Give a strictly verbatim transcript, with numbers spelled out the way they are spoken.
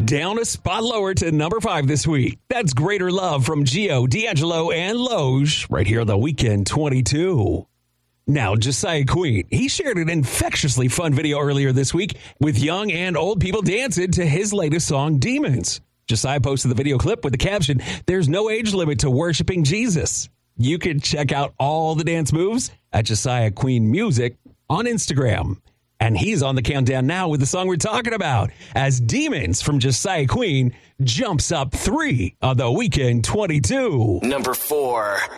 Down a spot lower to number five this week. That's Greater Love from Gio, D'Angelo, and Loge right here on the Weekend twenty-two. Now, Josiah Queen, he shared an infectiously fun video earlier this week with young and old people dancing to his latest song, Demons. Josiah posted the video clip with the caption, "There's no age limit to worshiping Jesus." You can check out all the dance moves at Josiah Queen Music on Instagram. And he's on the countdown now with the song we're talking about as Demons from Josiah Queen jumps up three on the Weekend twenty-two. Number four.